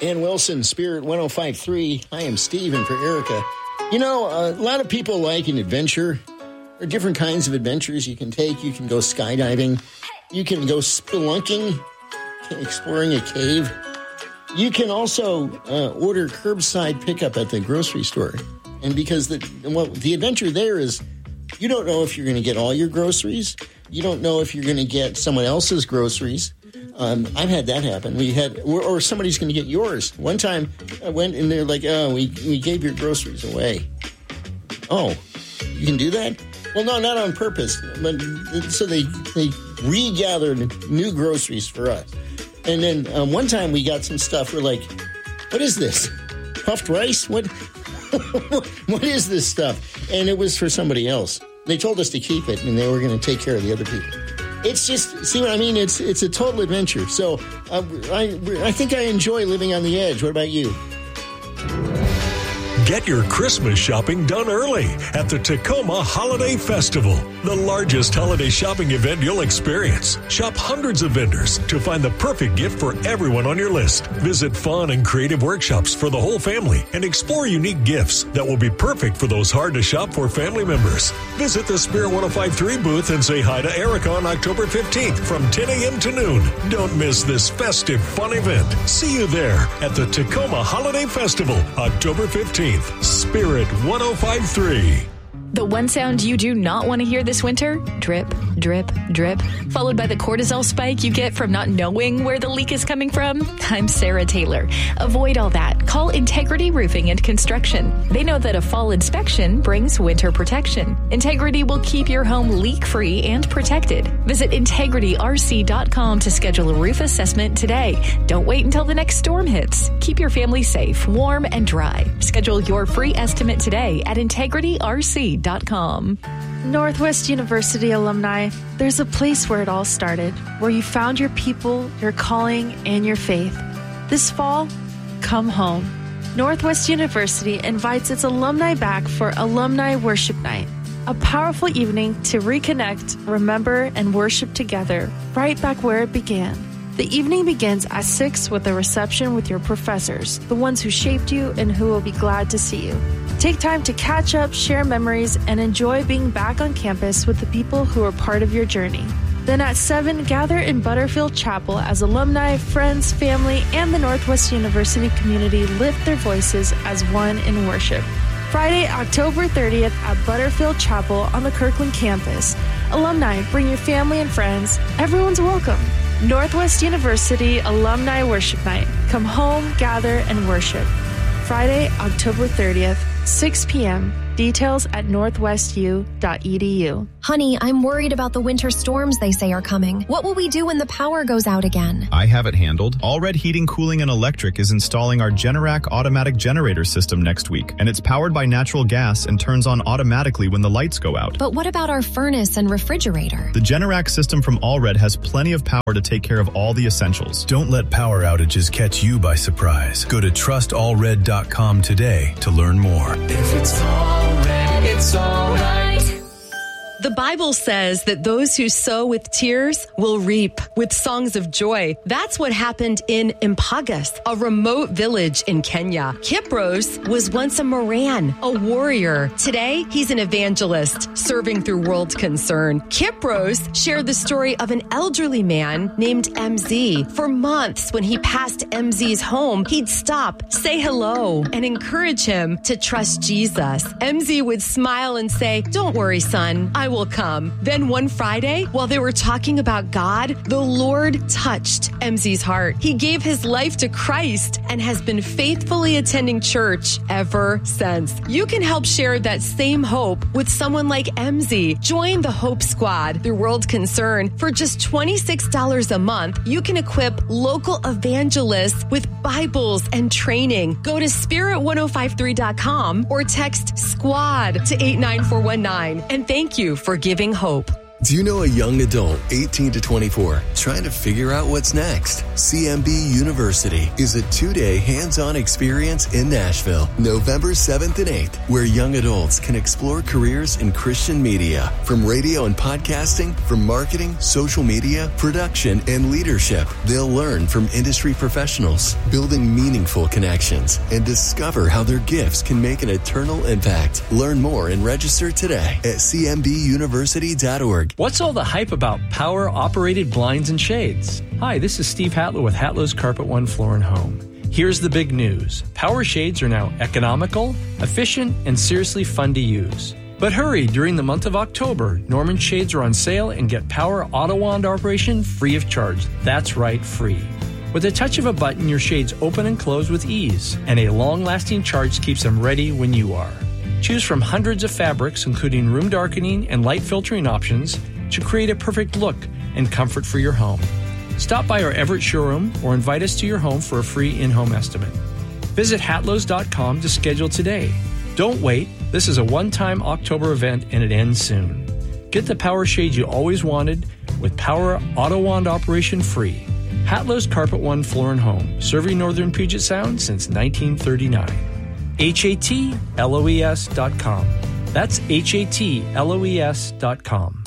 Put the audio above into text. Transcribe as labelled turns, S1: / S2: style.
S1: Ann Wilson, Spirit 105.3. I am Steve, and for Erica. You know, a lot of people like an adventure. There are different kinds of adventures you can take. You can go skydiving. You can go spelunking, exploring a cave. You can also order curbside pickup at the grocery store. And because the adventure there is, you don't know if you're going to get all your groceries. You don't know if you're going to get someone else's groceries. I've had that happen. Or somebody's going to get yours. One time I went and they're like, oh, we gave your groceries away. Oh, you can do that? Well, no, not on purpose. But so they regathered new groceries for us. And then one time we got some stuff. We're like, what is this? Puffed rice? What is this stuff? And it was for somebody else. They told us to keep it, and they were going to take care of the other people. It's just, see what I mean? It's a total adventure. So I think I enjoy living on the edge. What about you?
S2: Get your Christmas shopping done early at the Tacoma Holiday Festival, the largest holiday shopping event you'll experience. Shop hundreds of vendors to find the perfect gift for everyone on your list. Visit fun and creative workshops for the whole family and explore unique gifts that will be perfect for those hard-to-shop for family members. Visit the Spirit 105.3 booth and say hi to Erica on October 15th from 10 a.m. to noon. Don't miss this festive, fun event. See you there at the Tacoma Holiday Festival, October 15th. Spirit 105.3.
S3: The one sound you do not want to hear this winter? Drip, drip, drip. Followed by the cortisol spike you get from not knowing where the leak is coming from? I'm Sarah Taylor. Avoid all that. Call Integrity Roofing and Construction. They know that a fall inspection brings winter protection. Integrity will keep your home leak-free and protected. Visit integrityrc.com to schedule a roof assessment today. Don't wait until the next storm hits. Keep your family safe, warm, and dry. Schedule your free estimate today at integrityrc.com.
S4: Northwest University alumni, there's a place where it all started, where you found your people, your calling, and your faith. This fall, come home. Northwest University invites its alumni back for Alumni Worship Night, a powerful evening to reconnect, remember, and worship together, right back where it began. The evening begins at 6 with a reception with your professors, the ones who shaped you and who will be glad to see you. Take time to catch up, share memories, and enjoy being back on campus with the people who are part of your journey. Then at 7, gather in Butterfield Chapel as alumni, friends, family, and the Northwest University community lift their voices as one in worship. Friday, October 30th at Butterfield Chapel on the Kirkland campus. Alumni, bring your family and friends. Everyone's welcome. Northwest University Alumni Worship Night. Come home, gather, and worship. Friday, October 30th, 6 p.m. Details at northwestu.edu.
S5: Honey, I'm worried about the winter storms they say are coming. What will we do when the power goes out again?
S6: I have it handled. All Red Heating, Cooling, and Electric is installing our Generac automatic generator system next week, and it's powered by natural gas and turns on automatically when the lights go out.
S5: But what about our furnace and refrigerator?
S6: The Generac system from Allred has plenty of power to take care of all the essentials.
S7: Don't let power outages catch you by surprise. Go to trustallred.com today to learn more.
S8: If it's all red, it's all right.
S9: The Bible says that those who sow with tears will reap with songs of joy. That's what happened in Impagas, a remote village in Kenya. Kipros was once a Moran, a warrior. Today, he's an evangelist serving through World Concern. Kipros shared the story of an elderly man named MZ. For months, when he passed MZ's home, he'd stop, say hello, and encourage him to trust Jesus. MZ would smile and say, "Don't worry, son, I will come." Then one Friday, while they were talking about God, the Lord touched MZ's heart. He gave his life to Christ and has been faithfully attending church ever since. You can help share that same hope with someone like MZ. Join the Hope Squad through World Concern. For just $26 a month, you can equip local evangelists with Bibles and training. Go to spirit1053.com or text SQUAD to 89419. And thank you for giving hope.
S10: Do you know a young adult, 18 to 24, trying to figure out what's next? CMB University is a 2-day hands-on experience in Nashville, November 7th and 8th, where young adults can explore careers in Christian media, from radio and podcasting, from marketing, social media, production, and leadership. They'll learn from industry professionals, building meaningful connections, and discover how their gifts can make an eternal impact. Learn more and register today at cmbuniversity.org.
S11: What's all the hype about power-operated blinds and shades? Hi, this is Steve Hatlow with Hatlow's Carpet One Floor and Home. Here's the big news. Power shades are now economical, efficient, and seriously fun to use. But hurry, during the month of October, Norman Shades are on sale and get power auto wand operation free of charge. That's right, free. With a touch of a button, your shades open and close with ease, and a long-lasting charge keeps them ready when you are. Choose from hundreds of fabrics, including room darkening and light filtering options, to create a perfect look and comfort for your home. Stop by our Everett showroom or invite us to your home for a free in-home estimate. Visit hatlows.com to schedule today. Don't wait. This is a one-time October event and it ends soon. Get the power shade you always wanted with Power Auto Wand Operation free. Hatlow's Carpet One Floor and Home, serving Northern Puget Sound since 1939. HATLOES.com. That's HATLOES.com.